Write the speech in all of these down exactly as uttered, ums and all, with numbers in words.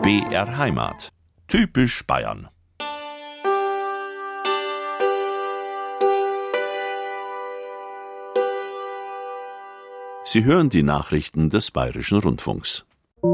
B R Heimat. Typisch Bayern. Sie hören die Nachrichten des Bayerischen Rundfunks.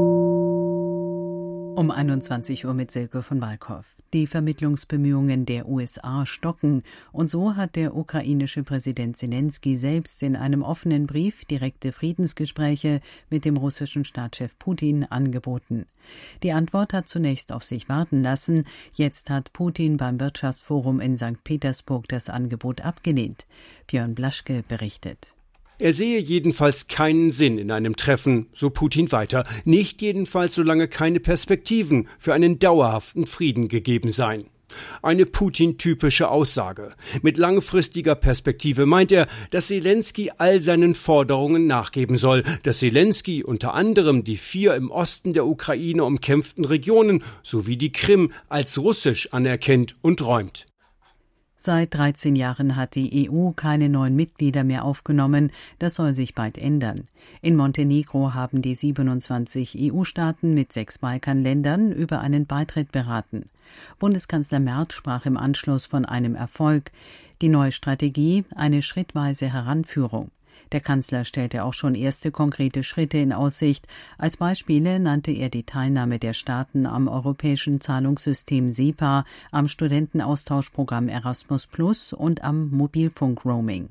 Um einundzwanzig Uhr mit Silke von Walkhoff. Die Vermittlungsbemühungen der U S A stocken. Und so hat der ukrainische Präsident Zelensky selbst in einem offenen Brief direkte Friedensgespräche mit dem russischen Staatschef Putin angeboten. Die Antwort hat zunächst auf sich warten lassen. Jetzt hat Putin beim Wirtschaftsforum in Sankt Petersburg das Angebot abgelehnt. Björn Blaschke berichtet. Er sehe jedenfalls keinen Sinn in einem Treffen, so Putin weiter. Nicht jedenfalls, solange keine Perspektiven für einen dauerhaften Frieden gegeben seien. Eine Putin-typische Aussage. Mit langfristiger Perspektive meint er, dass Zelensky all seinen Forderungen nachgeben soll, dass Zelensky unter anderem die vier im Osten der Ukraine umkämpften Regionen sowie die Krim als russisch anerkennt und räumt. Seit dreizehn Jahren hat die E U keine neuen Mitglieder mehr aufgenommen. Das soll sich bald ändern. In Montenegro haben die siebenundzwanzig E U-Staaten mit sechs Balkanländern über einen Beitritt beraten. Bundeskanzler Merz sprach im Anschluss von einem Erfolg. Die neue Strategie, eine schrittweise Heranführung. Der Kanzler stellte auch schon erste konkrete Schritte in Aussicht. Als Beispiele nannte er die Teilnahme der Staaten am europäischen Zahlungssystem SEPA, am Studentenaustauschprogramm Erasmus Plus und am Mobilfunk-Roaming.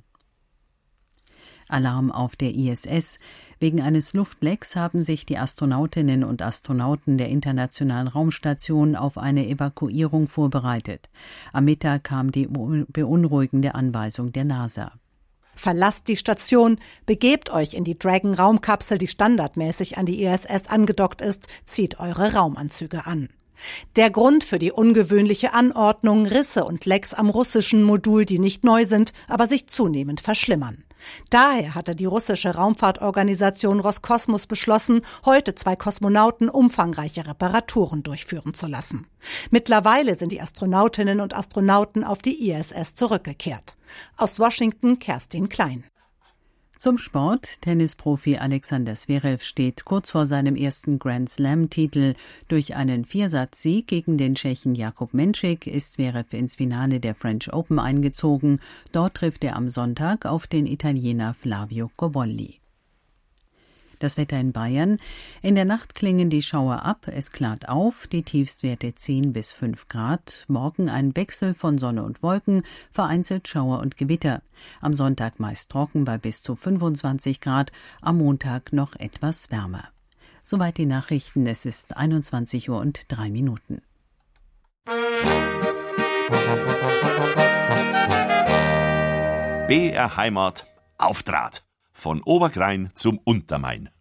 Alarm auf der I S S. Wegen eines Luftlecks haben sich die Astronautinnen und Astronauten der Internationalen Raumstation auf eine Evakuierung vorbereitet. Am Mittag kam die beunruhigende Anweisung der NASA. Verlasst die Station, begebt euch in die Dragon-Raumkapsel, die standardmäßig an die I S S angedockt ist, zieht eure Raumanzüge an. Der Grund für die ungewöhnliche Anordnung: Risse und Lecks am russischen Modul, die nicht neu sind, aber sich zunehmend verschlimmern. Daher hatte die russische Raumfahrtorganisation Roskosmos beschlossen, heute zwei Kosmonauten umfangreiche Reparaturen durchführen zu lassen. Mittlerweile sind die Astronautinnen und Astronauten auf die I S S zurückgekehrt. Aus Washington Kerstin Klein. Zum Sport. Tennisprofi Alexander Zverev steht kurz vor seinem ersten Grand-Slam-Titel. Durch einen Viersatzsieg gegen den Tschechen Jakub Menšík ist Zverev ins Finale der French Open eingezogen. Dort trifft er am Sonntag auf den Italiener Flavio Cobolli. Das Wetter in Bayern. In der Nacht klingen die Schauer ab, es klart auf, die Tiefstwerte zehn bis fünf Grad. Morgen ein Wechsel von Sonne und Wolken, vereinzelt Schauer und Gewitter. Am Sonntag meist trocken bei bis zu fünfundzwanzig Grad, am Montag noch etwas wärmer. Soweit die Nachrichten, es ist einundzwanzig Uhr und drei Minuten. B R Heimat auf Draht. Von Oberkrain zum Untermain.